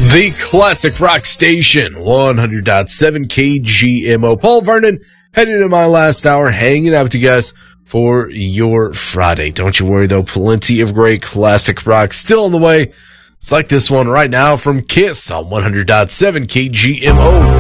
The Classic Rock Station, 100.7 KGMO. Paul Vernon, heading into my last hour, hanging out with you guys for your Friday. Don't you worry, though. Plenty of great classic rock still on the way. It's like this one right now from Kiss on 100.7 KGMO.